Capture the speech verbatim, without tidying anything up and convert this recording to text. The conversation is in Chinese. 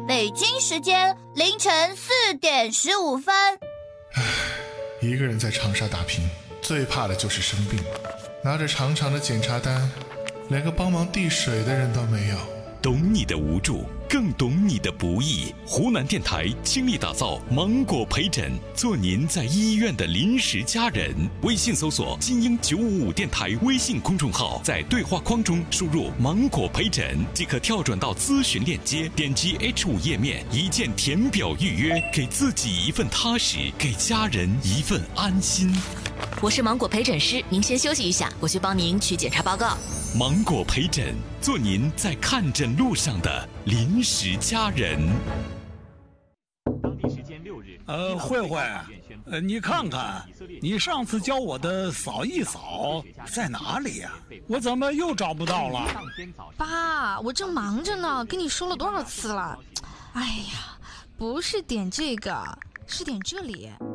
北京时间凌晨四点十五分。 唉，一个人在长沙打拼，最怕的就是生病。拿着长长的检查单，连个帮忙递水的人都没有。 懂你的无助，更懂你的不易。湖南电台倾力打造芒果陪诊，做您在医院的临时家人。微信搜索金鹰九五五电台微信公众号，在对话框中输入芒果陪诊，即可跳转到咨询链接，点击 H 五 页面，一键填表预约，给自己一份踏实，给家人一份安心。 我是芒果陪诊师，您先休息一下，我去帮您取检查报告。 芒果陪诊，做您在看诊路上的临时家人。 当地时间六日， 呃，慧慧，呃，你看看，你上次教我的扫一扫在哪里呀？我怎么又找不到了？ 爸，我正忙着呢，跟你说了多少次了？哎呀，不是点这个，是点这里。